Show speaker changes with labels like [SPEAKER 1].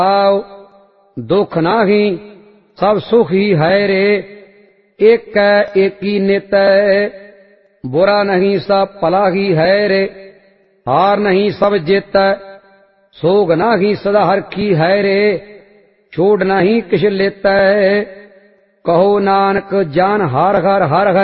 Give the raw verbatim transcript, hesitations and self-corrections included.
[SPEAKER 1] दुख नाही सब सुख ही है रे, एक एक ही नित बुरा नहीं सब भला ही है रे, हार नहीं सब जित सोग नाही सदा हर की है रे, छोड़ नहीं किछ लेत कहो नानक जान हार हर हर है।